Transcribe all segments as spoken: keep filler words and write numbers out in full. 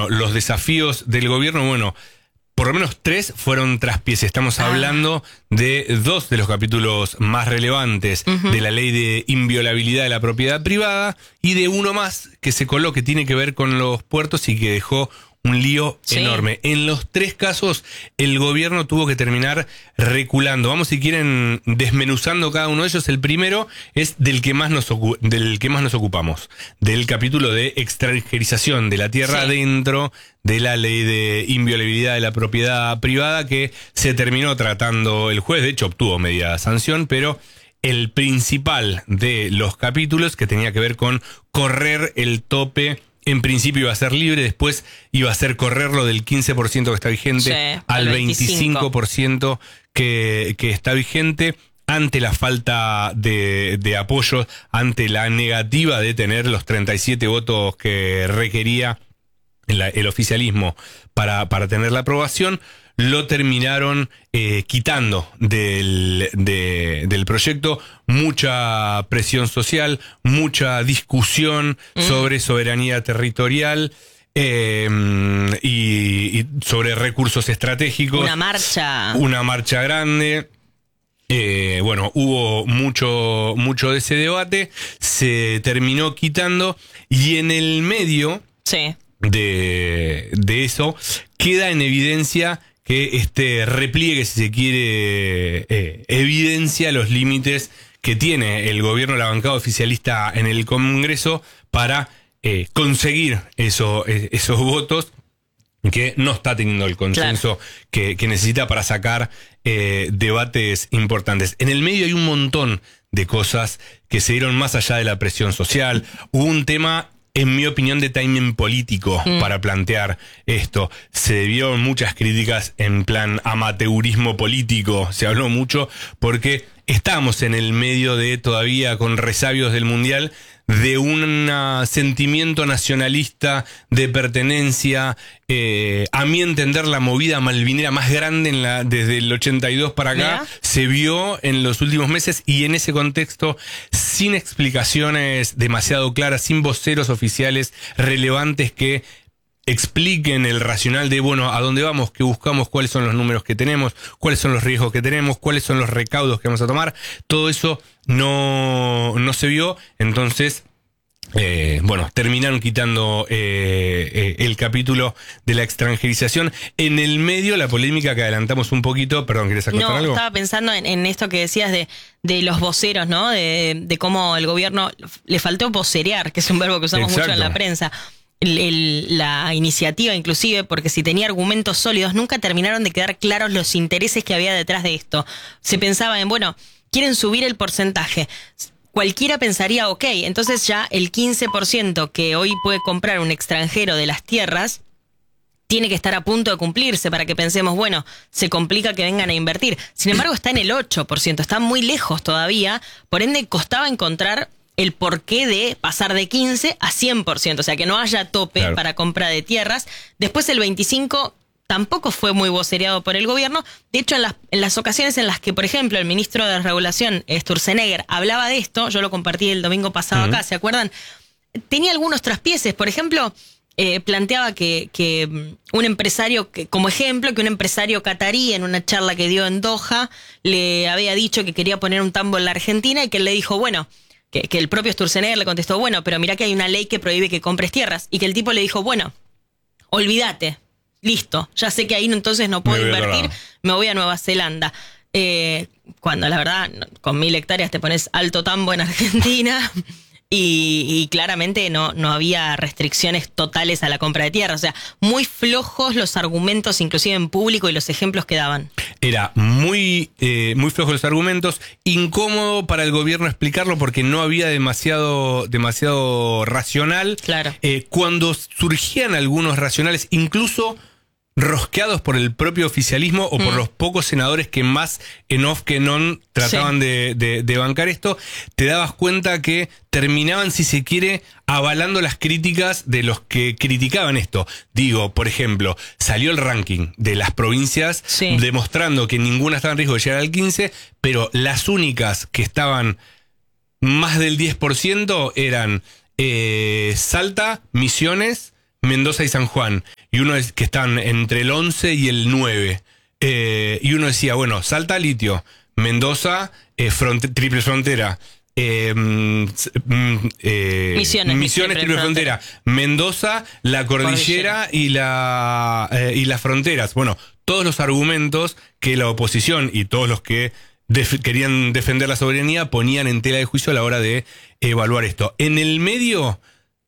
bueno, los desafíos del gobierno, bueno, por lo menos tres fueron traspiés. Estamos ah. hablando de dos de los capítulos más relevantes uh-huh. de la ley de inviolabilidad de la propiedad privada y de uno más que se coló, que tiene que ver con los puertos y que dejó un lío sí. enorme. En los tres casos, el gobierno tuvo que terminar reculando. Vamos, si quieren, desmenuzando cada uno de ellos. El primero es del que más nos, ocu- del que más nos ocupamos, del capítulo de extranjerización de la tierra sí. dentro de la ley de inviolabilidad de la propiedad privada, que se terminó tratando el juez. De hecho, obtuvo media sanción, pero el principal de los capítulos, que tenía que ver con correr el tope. En principio iba a ser libre, después iba a ser correrlo del quince por ciento que está vigente sí, al veinticinco por ciento que, que está vigente, ante la falta de, de apoyo, ante la negativa de tener los treinta y siete votos que requería el, el oficialismo para, para tener la aprobación. Lo terminaron eh, quitando del, de, del proyecto. Mucha presión social, mucha discusión mm. sobre soberanía territorial eh, y, y sobre recursos estratégicos. Una marcha. Una marcha grande. Eh, bueno, hubo mucho, mucho de ese debate. Se terminó quitando y en el medio sí. de, de eso queda en evidencia que este repliegue, si se quiere, eh, evidencia los límites que tiene el gobierno, la bancada oficialista en el Congreso para eh, conseguir eso, esos votos que no está teniendo el consenso claro. que, que necesita para sacar eh, debates importantes. En el medio hay un montón de cosas que se dieron más allá de la presión social. Hubo un tema, en mi opinión, de timing político mm. para plantear esto. Se vieron muchas críticas en plan amateurismo político. Se habló mucho porque estamos en el medio de, todavía con resabios del Mundial, de un sentimiento nacionalista de pertenencia. Eh, a mi entender, la movida malvinera más grande en la, desde el ochenta y dos para acá ¿Mira? se vio en los últimos meses, y en ese contexto, sin explicaciones demasiado claras, sin voceros oficiales relevantes que expliquen el racional de, bueno, a dónde vamos, qué buscamos, cuáles son los números que tenemos, cuáles son los riesgos que tenemos, cuáles son los recaudos que vamos a tomar. Todo eso no, no se vio. Entonces, eh, bueno, terminaron quitando eh, eh, el capítulo de la extranjerización. En el medio, la polémica que adelantamos un poquito. Perdón, ¿querés acotar no, algo? Estaba pensando en, en esto que decías de, de los voceros, ¿no? De, de cómo el gobierno le faltó vocerear, que es un verbo que usamos Exacto. mucho en la prensa. El, el, la iniciativa inclusive, porque si tenía argumentos sólidos, nunca terminaron de quedar claros los intereses que había detrás de esto. Se pensaba en, bueno, quieren subir el porcentaje. Cualquiera pensaría, ok, entonces ya el quince por ciento que hoy puede comprar un extranjero de las tierras tiene que estar a punto de cumplirse para que pensemos, bueno, se complica que vengan a invertir. Sin embargo, está en el ocho por ciento, está muy lejos todavía, por ende costaba encontrar el porqué de pasar de quince a cien por ciento, o sea, que no haya tope claro. para compra de tierras. Después el veinticinco por ciento tampoco fue muy vocereado por el gobierno. De hecho, en las, en las ocasiones en las que, por ejemplo, el ministro de Regulación, Sturzenegger, hablaba de esto, yo lo compartí el domingo pasado uh-huh. acá, ¿se acuerdan? Tenía algunos traspieses. Por ejemplo, eh, planteaba que, que un empresario, que, como ejemplo, que un empresario catarí en una charla que dio en Doha le había dicho que quería poner un tambo en la Argentina y que él le dijo, bueno, Que, que el propio Sturzenegger le contestó, bueno, pero mirá que hay una ley que prohíbe que compres tierras. Y que el tipo le dijo, bueno, olvídate, listo, ya sé que ahí entonces no puedo me invertir, me voy a Nueva Zelanda. Eh, cuando la verdad, con mil hectáreas te pones alto tambo en Argentina y, y claramente no, no había restricciones totales a la compra de tierra. O sea, muy flojos los argumentos, inclusive en público, y los ejemplos que daban. Era muy, eh, muy flojos los argumentos, incómodo para el gobierno explicarlo porque no había demasiado, demasiado racional. Claro. Eh, cuando surgían algunos racionales, incluso rosqueados por el propio oficialismo o por mm. los pocos senadores que más en off que non trataban sí. de, de, de bancar esto, te dabas cuenta que terminaban, si se quiere, avalando las críticas de los que criticaban esto. Digo, por ejemplo, salió el ranking de las provincias sí. demostrando que ninguna estaba en riesgo de llegar al quince, pero las únicas que estaban más del diez por ciento eran eh, Salta, Misiones, Mendoza y San Juan. y uno es que están entre el once y el nueve. Eh, y uno decía, bueno, Salta, litio, Mendoza, eh, fronte, triple frontera. Eh, eh, Misiones, Misiones triple frontera. frontera, Mendoza, la cordillera, cordillera. y la eh, y las fronteras. Bueno, todos los argumentos que la oposición y todos los que def querían defender la soberanía ponían en tela de juicio a la hora de evaluar esto. En el medio,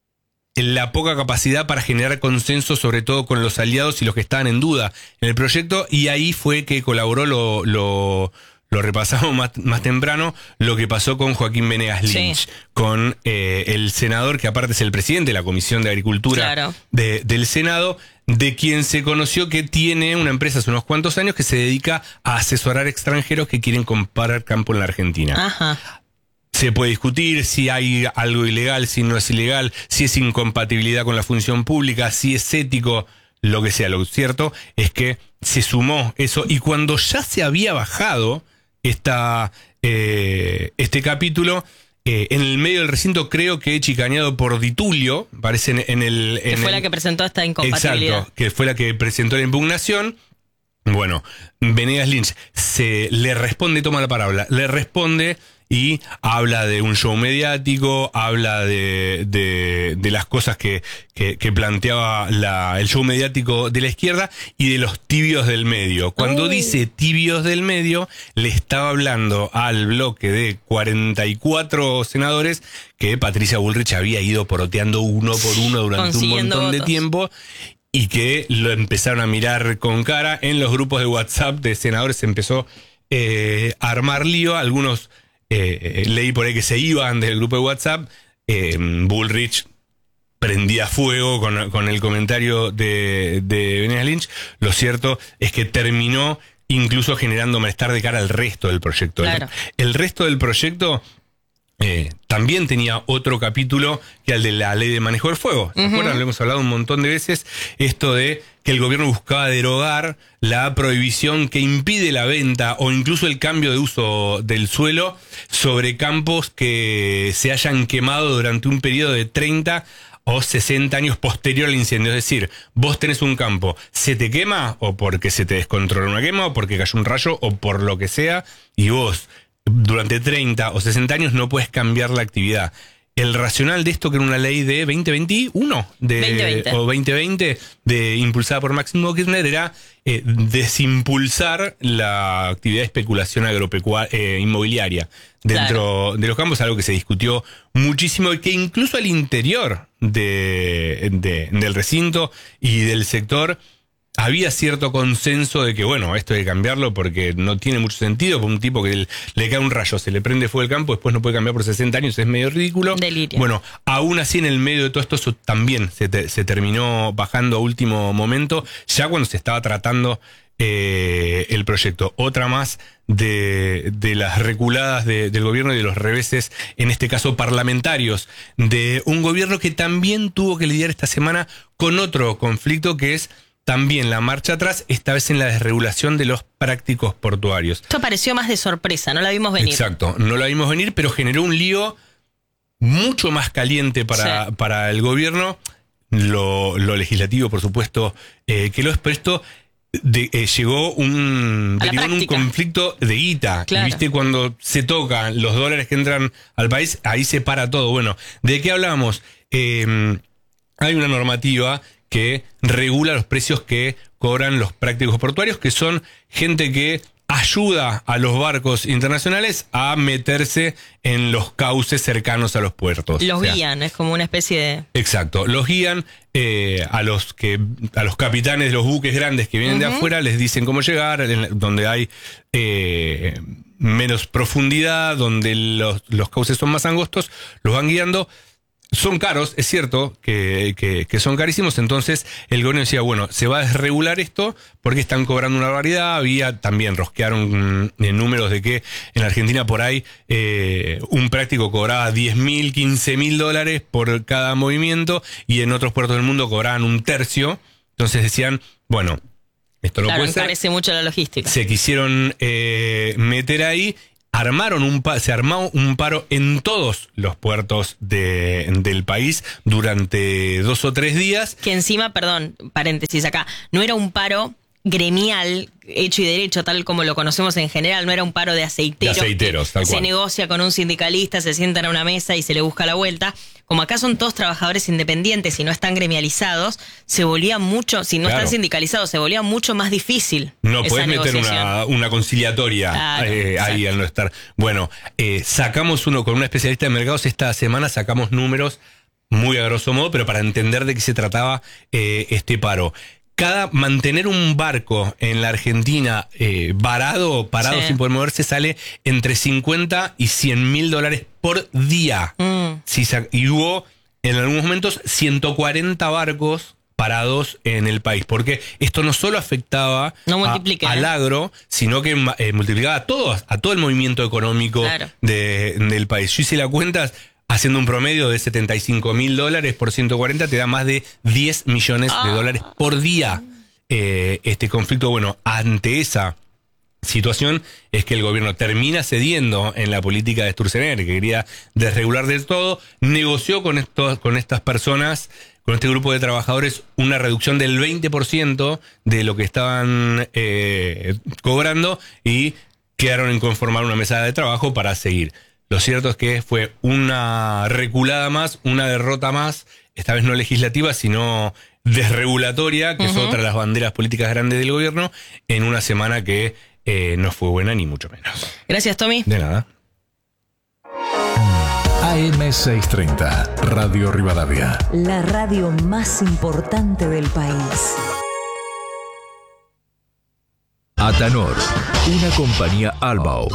la poca capacidad para generar consenso, sobre todo con los aliados y los que estaban en duda en el proyecto, y ahí fue que colaboró lo, lo Lo repasamos más, más temprano, lo que pasó con Joaquín Venegas Lynch, sí. con eh, el senador, que aparte es el presidente de la Comisión de Agricultura claro. de, del Senado, de quien se conoció que tiene una empresa hace unos cuantos años que se dedica a asesorar extranjeros que quieren comprar campo en la Argentina. Ajá. Se puede discutir si hay algo ilegal, si no es ilegal, si es incompatibilidad con la función pública, si es ético, lo que sea. Lo cierto es que se sumó eso, y cuando ya se había bajado Esta, eh, este capítulo, eh, en el medio del recinto, creo que chicaneado por Di Tulio, parece en, en el... En que fue el, la que presentó esta incompatibilidad. Exacto, que fue la que presentó la impugnación. Bueno, Venegas Lynch se le responde, toma la palabra, le responde y habla de un show mediático, habla de, de, de las cosas que, que, que planteaba la, el show mediático de la izquierda y de los tibios del medio. Cuando oh. dice tibios del medio, le estaba hablando al bloque de cuarenta y cuatro senadores que Patricia Bullrich había ido poroteando uno por uno durante un montón votos. de tiempo, y que lo empezaron a mirar con cara. En los grupos de WhatsApp de senadores se empezó eh, a armar lío. Algunos eh, leí por ahí que se iban del grupo de WhatsApp. Eh, Bullrich prendía fuego con, con el comentario de, de Venegas Lynch. Lo cierto es que terminó incluso generando malestar de cara al resto del proyecto. Claro. El, el resto del proyecto Eh, también tenía otro capítulo que el de la ley de manejo del fuego. ¿Se uh-huh. acuerdan? Lo hemos hablado un montón de veces. Esto de que el gobierno buscaba derogar la prohibición que impide la venta o incluso el cambio de uso del suelo sobre campos que se hayan quemado durante un periodo de treinta o sesenta años posterior al incendio. Es decir, vos tenés un campo, se te quema o porque se te descontrola una quema o porque cayó un rayo o por lo que sea, y vos durante treinta o sesenta años no puedes cambiar la actividad. El racional de esto, que era una ley de veinte veintiuno de, veinte veinte. o veinte veinte, de, impulsada por Máximo Kirchner, era eh, desimpulsar la actividad de especulación agropecuaria eh, inmobiliaria dentro claro. de los campos, algo que se discutió muchísimo y que incluso al interior de, de, del recinto y del sector había cierto consenso de que, bueno, esto hay que cambiarlo porque no tiene mucho sentido. Por un tipo que le, le cae un rayo, se le prende fuego el campo, después no puede cambiar por sesenta años, es medio ridículo. Delirio. Bueno, aún así, en el medio de todo esto, eso también se, te, se terminó bajando a último momento, ya cuando se estaba tratando eh, el proyecto. Otra más de, de las reculadas de, del gobierno y de los reveses, en este caso parlamentarios, de un gobierno que también tuvo que lidiar esta semana con otro conflicto, que es también la marcha atrás, esta vez en la desregulación de los prácticos portuarios. Esto pareció más de sorpresa, no la vimos venir. Exacto, no la vimos venir, pero generó un lío mucho más caliente para, sí. para el gobierno. Lo, lo legislativo, por supuesto, eh, que lo expuesto, de, eh, llegó un, derivó en un conflicto de guita. Claro. Y viste, cuando se tocan los dólares que entran al país, ahí se para todo. Bueno, ¿de qué hablamos? Eh, hay una normativa que regula los precios que cobran los prácticos portuarios, que son gente que ayuda a los barcos internacionales a meterse en los cauces cercanos a los puertos. Los o sea, guían, es como una especie de... Exacto, los guían eh, a los que a los capitanes de los buques grandes que vienen uh-huh. de afuera, les dicen cómo llegar, en, donde hay eh, menos profundidad, donde los, los cauces son más angostos, los van guiando. Son caros, es cierto que, que, que son carísimos. Entonces el gobierno decía, bueno, se va a desregular esto porque están cobrando una barbaridad. Había también, rosquearon en números de que en la Argentina por ahí eh, un práctico cobraba diez mil, quince mil dólares por cada movimiento, y en otros puertos del mundo cobraban un tercio. Entonces decían, bueno, esto no claro, puede ser. Encarece mucho la logística. Se quisieron eh, meter ahí. armaron un pa- se armó un paro en todos los puertos de, del país durante dos o tres días. Que encima, perdón, paréntesis acá, no era un paro gremial, hecho y derecho, tal como lo conocemos en general, no era un paro de aceiteros. De aceiteros, tal cual. Se negocia con un sindicalista, se sientan a una mesa y se le busca la vuelta. Como acá son todos trabajadores independientes y no están gremializados, se volvía mucho, si no claro. están sindicalizados, se volvía mucho más difícil. No podés meter una, una conciliatoria claro, eh, ahí al no estar. Bueno, eh, sacamos uno con una especialista de mercados, esta semana sacamos números muy a grosso modo, pero para entender de qué se trataba eh, este paro. Cada mantener un barco en la Argentina eh, varado, parado sí. sin poder moverse, sale entre cincuenta y cien mil dólares por día. Mm. Si sa- y hubo en algunos momentos ciento cuarenta barcos parados en el país, porque esto no solo afectaba no a, al agro, sino que eh, multiplicaba a todo, a todo el movimiento económico claro. de, del país. Yo hice la cuenta. Haciendo un promedio de setenta y cinco mil dólares por ciento cuarenta te da más de diez millones de dólares por día. Eh, este conflicto, bueno, ante esa situación es que el gobierno termina cediendo en la política de Sturzenegger, que quería desregular del todo, negoció con, estos, con estas personas, con este grupo de trabajadores, una reducción del veinte por ciento de lo que estaban eh, cobrando y quedaron en conformar una mesa de trabajo para seguir. Lo cierto es que fue una reculada más, una derrota más, esta vez no legislativa, sino desregulatoria, que uh-huh. es otra de las banderas políticas grandes del gobierno, en una semana que eh, no fue buena ni mucho menos. Gracias, Tommy. De nada. A M seiscientos treinta, Radio Rivadavia. La radio más importante del país. Atanor, una compañía Albao.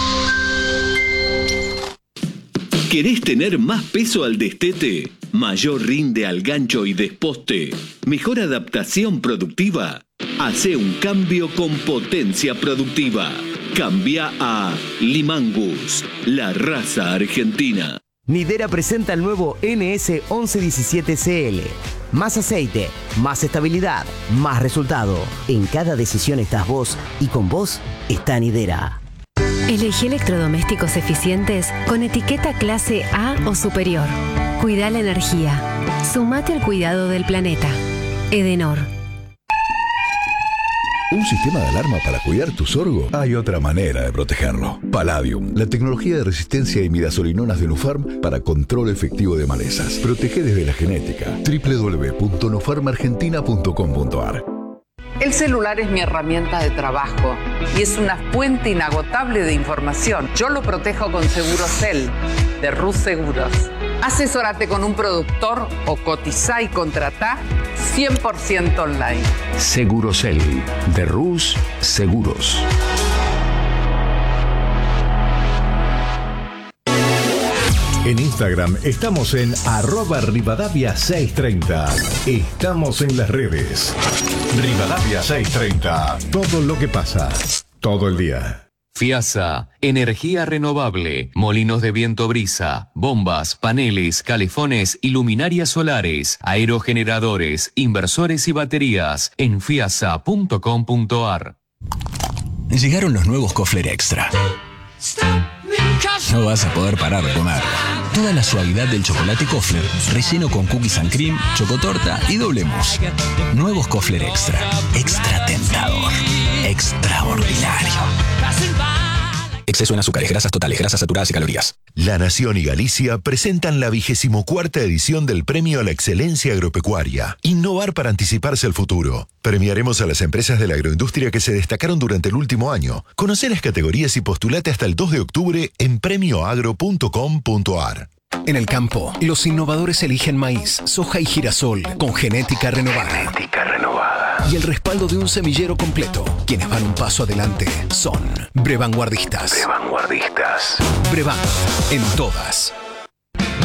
¿Querés tener más peso al destete? ¿Mayor rinde al gancho y desposte? ¿Mejor adaptación productiva? Hacé un cambio con potencia productiva. Cambia a Limangus, la raza argentina. Nidera presenta el nuevo N S once diecisiete C L. Más aceite, más estabilidad, más resultado. En cada decisión estás vos y con vos está Nidera. Elegí electrodomésticos eficientes con etiqueta clase A o superior. Cuida la energía. Sumate al cuidado del planeta. Edenor. ¿Un sistema de alarma para cuidar tu sorgo? Hay otra manera de protegerlo. Palladium, la tecnología de resistencia a imidazolinonas de Nufarm para control efectivo de malezas. Protege desde la genética. doble u doble u doble u punto nufarm argentina punto com punto a r. El celular es mi herramienta de trabajo y es una fuente inagotable de información. Yo lo protejo con Segurocel, de Rus Seguros. Asesórate con un productor o cotizá y contratá cien por ciento online. Segurocel, de Rus Seguros. En Instagram estamos en arroba Rivadavia seiscientos treinta. Estamos en las redes. Rivadavia seiscientos treinta. Todo lo que pasa, todo el día. FIASA, energía renovable, molinos de viento brisa, bombas, paneles, calefones y luminarias solares, aerogeneradores, inversores y baterías en fiasa punto com punto a r. Llegaron los nuevos Kofler Extra. No vas a poder parar de comer. Toda la suavidad del chocolate Kofler, relleno con cookies and cream, chocotorta y doble mousse. Nuevos Kofler Extra. Extra tentador. Extraordinario. Exceso en azúcares, grasas totales, grasas saturadas y calorías. La Nación y Galicia presentan la vigésimo cuarta edición del Premio a la Excelencia Agropecuaria. Innovar para anticiparse al futuro. Premiaremos a las empresas de la agroindustria que se destacaron durante el último año. Conoce las categorías y postulate hasta el dos de octubre en premio agro punto com punto a r. En el campo, los innovadores eligen maíz, soja y girasol con genética renovada. Genética renovada. Y el respaldo de un semillero completo. Quienes van un paso adelante son Brevanguardistas. Brevanguardistas. Brevan, en todas.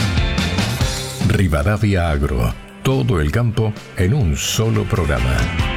Rivadavia Agro. Todo el campo en un solo programa.